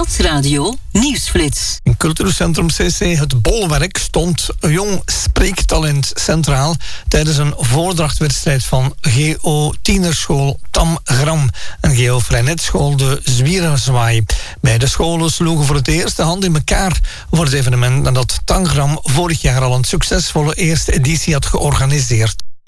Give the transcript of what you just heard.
Nieuwsradio Nieuwsflits. In cultuurcentrum CC Het Bolwerk stond een jong spreektalent centraal tijdens een voordrachtwedstrijd van GO Tienerschool Tamgram en GO Vrijnetschool De Zwierenzwaai. Beide scholen sloegen voor het eerst de hand in elkaar voor het evenement nadat Tangram vorig jaar al een succesvolle eerste editie had georganiseerd.